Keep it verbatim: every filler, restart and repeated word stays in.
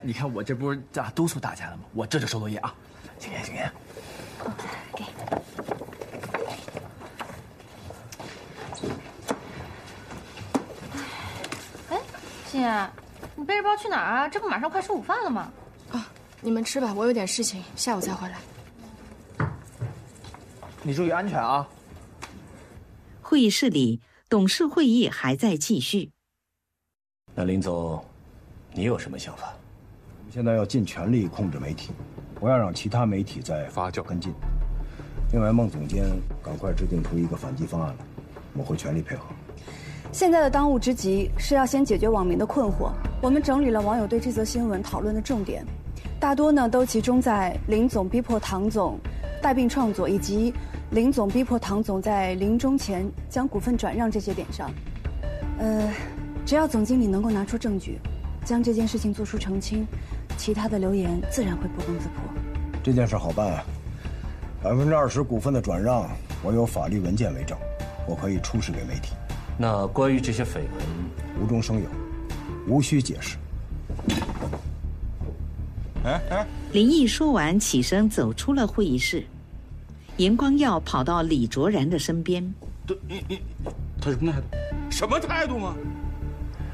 你看我这不是啊督促大家了吗？我这就收作业啊，请言请言。 哦，给。哎，欣然，你背着包去哪儿啊？这不马上快吃午饭了吗？ 啊，你们吃吧，我有点事情，下午再回来。 你注意安全啊！ 会议室里，董事会议还在继续。 那林总，你有什么想法？ 我们现在要尽全力控制媒体，不要让其他媒体再发酵跟进。另外，孟总监赶快制定出一个反击方案来，我会全力配合。 现在的当务之急是要先解决网民的困惑。我们整理了网友对这则新闻讨论的重点，大多呢都集中在林总逼迫唐总带病创作，以及林总逼迫唐总在临终前将股份转让这些点上。呃，只要总经理能够拿出证据，将这件事情做出澄清，其他的流言自然会不攻自破。 这件事好办啊，百分之二十股份的转让，我有法律文件为证，我可以出示给媒体。 那关于这些绯闻， 无中生有，无需解释。 哎哎， 林毅说完，起身走出了会议室。严光耀跑到李卓然的身边。 对，你你，他什么态度？什么态度吗？